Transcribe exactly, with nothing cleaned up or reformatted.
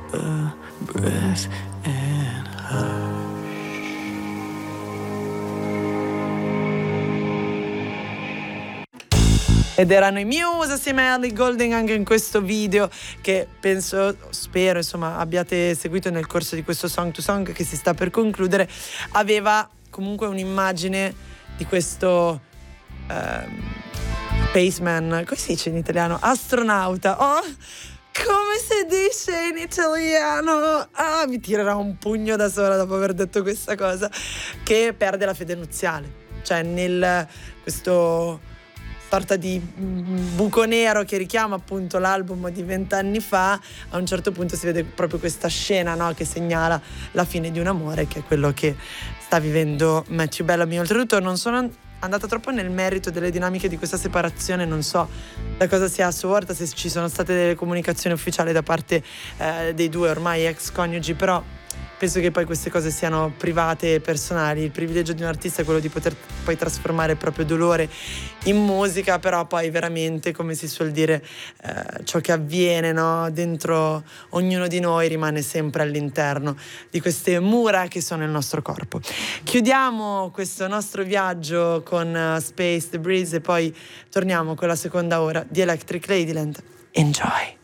a breath and hush. Ed erano i Muse assieme a Ellie Goulding anche in questo video, che penso, spero insomma abbiate seguito nel corso di questo Song to Song che si sta per concludere. Aveva comunque un'immagine di questo um, spaceman, come si dice in italiano? Astronauta. Oh, come si dice in italiano? Ah, mi tirerà un pugno da sola dopo aver detto questa cosa. Che perde la fede nuziale, cioè nel questo sorta di buco nero che richiama appunto l'album di vent'anni fa. A un certo punto si vede proprio questa scena, no, che segnala la fine di un amore, che è quello che sta vivendo Matthew Bellamy. Oltretutto non sono andata troppo nel merito delle dinamiche di questa separazione, non so da cosa sia sorta, se ci sono state delle comunicazioni ufficiali da parte eh, dei due ormai ex coniugi, però penso che poi queste cose siano private e personali. Il privilegio di un artista è quello di poter poi trasformare il proprio dolore in musica, però poi veramente, come si suol dire, eh, ciò che avviene, no, dentro ognuno di noi rimane sempre all'interno di queste mura che sono il nostro corpo. Chiudiamo questo nostro viaggio con uh, Space, The Breeze e poi torniamo con la seconda ora di Electric Ladyland. Enjoy!